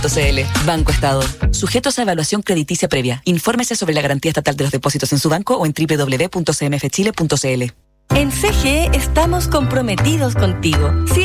Banco Estado. Sujetos a evaluación crediticia previa. Infórmese sobre la garantía estatal de los depósitos en su banco o en www.cmfchile.cl. En CGE estamos comprometidos contigo.